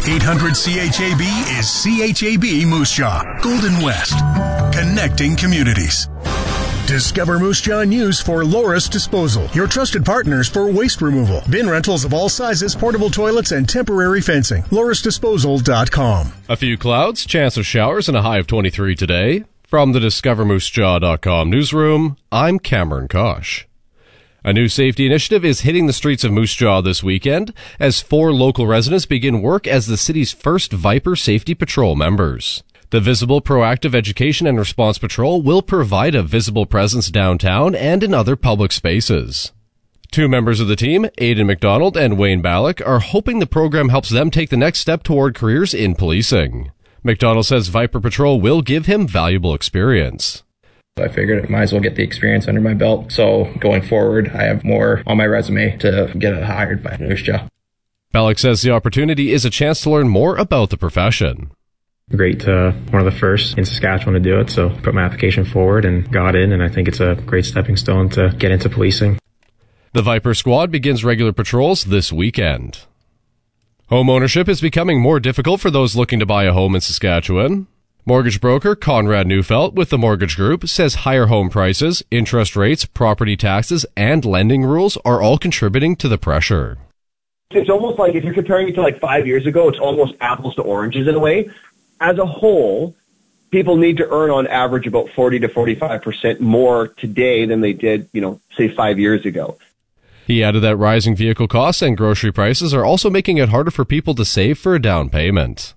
800-CHAB is CHAB Moose Jaw, Golden West, connecting communities. Discover Moose Jaw News for Loris Disposal, your trusted partners for waste removal, bin rentals of all sizes, portable toilets, and temporary fencing. LorisDisposal.com. A few clouds, chance of showers, and a high of 23 today. From the DiscoverMooseJaw.com newsroom, I'm Cameron Kosh. A new safety initiative is hitting the streets of Moose Jaw this weekend as 4 local residents begin work as the city's first Viper Safety Patrol members. The Visible Proactive Education and Response Patrol will provide a visible presence downtown and in other public spaces. 2 members of the team, Aidan McDonald and Wayne Ballack, are hoping the program helps them take the next step toward careers in policing. McDonald says Viper Patrol will give him valuable experience. I figured I might as well get the experience under my belt, so going forward, I have more on my resume to get hired by Moose Jaw. Ballack says the opportunity is a chance to learn more about the profession. Great, one of the first in Saskatchewan to do it, so put my application forward and got in, and I think it's a great stepping stone to get into policing. The Viper Squad begins regular patrols this weekend. Home ownership is becoming more difficult for those looking to buy a home in Saskatchewan. Mortgage broker Conrad Neufeld with the Mortgage Group says higher home prices, interest rates, property taxes, and lending rules are all contributing to the pressure. It's almost like if you're comparing it to like 5 years ago, it's almost apples to oranges in a way. As a whole, people need to earn on average about 40 to 45% more today than they did, say 5 years ago. He added that rising vehicle costs and grocery prices are also making it harder for people to save for a down payment.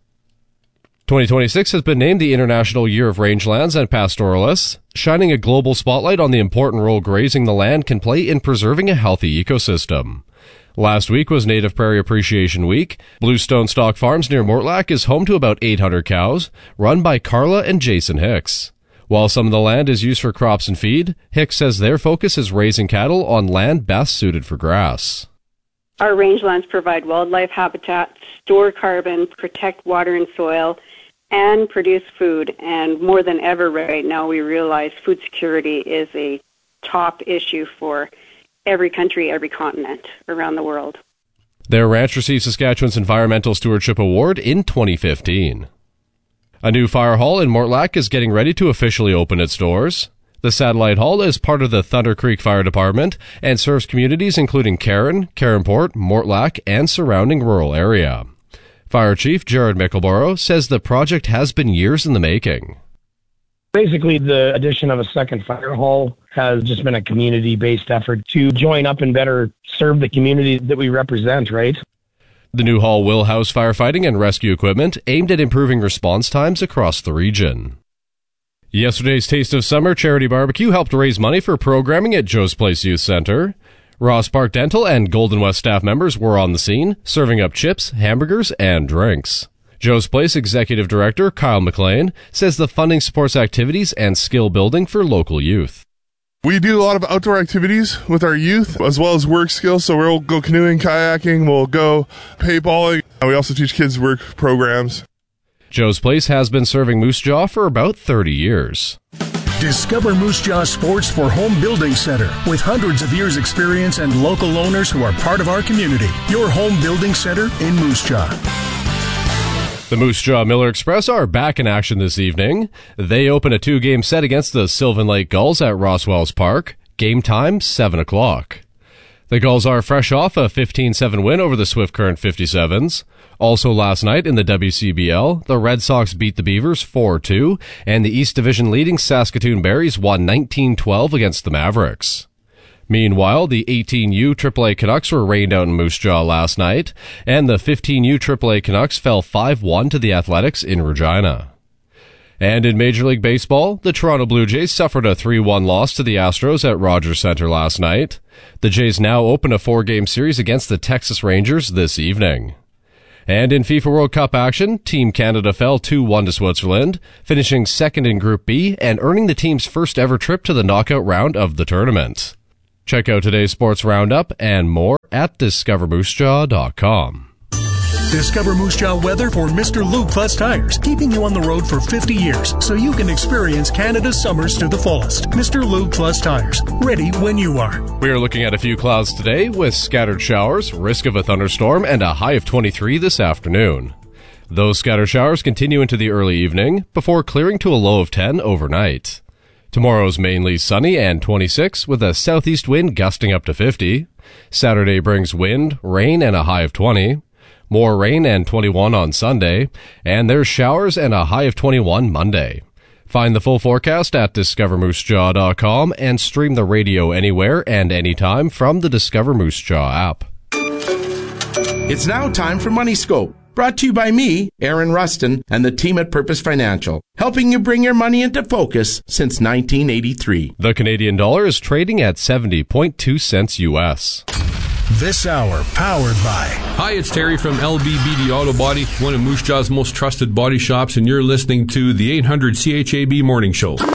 2026 has been named the International Year of Rangelands and Pastoralists, shining a global spotlight on the important role grazing the land can play in preserving a healthy ecosystem. Last week was Native Prairie Appreciation Week. Bluestone Stock Farms near Mortlach is home to about 800 cows, run by Carla and Jason Hicks. While some of the land is used for crops and feed, Hicks says their focus is raising cattle on land best suited for grass. Our rangelands provide wildlife habitat, store carbon, protect water and soil, and produce food. And more than ever right now, we realize food security is a top issue for every country, every continent around the world. Their ranch received Saskatchewan's Environmental Stewardship Award in 2015. A new fire hall in Mortlach is getting ready to officially open its doors. The Satellite Hall is part of the Thunder Creek Fire Department and serves communities including Caron, Caronport, Mortlach, and surrounding rural area. Fire Chief Jared Mickleborough says the project has been years in the making. Basically, the addition of a second fire hall has just been a community-based effort to join up and better serve the community that we represent, right? The new hall will house firefighting and rescue equipment aimed at improving response times across the region. Yesterday's Taste of Summer charity barbecue helped raise money for programming at Joe's Place Youth Center. Ross Park Dental and Golden West staff members were on the scene, serving up chips, hamburgers, and drinks. Joe's Place Executive Director Kyle McLean says the funding supports activities and skill building for local youth. We do a lot of outdoor activities with our youth as well as work skills, so we'll go canoeing, kayaking, we'll go paintballing. We also teach kids work programs. Joe's Place has been serving Moose Jaw for about 30 years. Discover Moose Jaw Sports for Home Building Center with hundreds of years experience and local owners who are part of our community. Your home building center in Moose Jaw. The Moose Jaw Miller Express are back in action this evening. They open a 2-game set against the Sylvan Lake Gulls at Rosswells Park. Game time, 7 o'clock. The Gulls are fresh off a 15-7 win over the Swift Current 57s. Also last night in the WCBL, the Red Sox beat the Beavers 4-2, and the East Division leading Saskatoon Berries won 19-12 against the Mavericks. Meanwhile, the 18U AAA Canucks were rained out in Moose Jaw last night, and the 15U AAA Canucks fell 5-1 to the Athletics in Regina. And in Major League Baseball, the Toronto Blue Jays suffered a 3-1 loss to the Astros at Rogers Centre last night. The Jays now open a 4-game series against the Texas Rangers this evening. And in FIFA World Cup action, Team Canada fell 2-1 to Switzerland, finishing second in Group B and earning the team's first ever trip to the knockout round of the tournament. Check out today's sports roundup and more at DiscoverMooseJaw.com. Discover Moose Jaw weather for Mr. Lube Plus Tires, keeping you on the road for 50 years so you can experience Canada's summers to the fullest. Mr. Lube Plus Tires, ready when you are. We are looking at a few clouds today with scattered showers, risk of a thunderstorm, and a high of 23 this afternoon. Those scatter showers continue into the early evening before clearing to a low of 10 overnight. Tomorrow's mainly sunny and 26 with a southeast wind gusting up to 50. Saturday brings wind, rain, and a high of 20. More rain and 21 on Sunday. And there's showers and a high of 21 Monday. Find the full forecast at discovermoosejaw.com and stream the radio anywhere and anytime from the Discover Moose Jaw app. It's now time for Money Scope. Brought to you by me, Aaron Rustin, and the team at Purpose Financial, helping you bring your money into focus since 1983. The Canadian dollar is trading at 70.2 cents U.S. This hour powered by... Hi, it's Terry from LBBD Auto Body, one of Moose Jaw's most trusted body shops, and you're listening to the 800 CHAB Morning Show.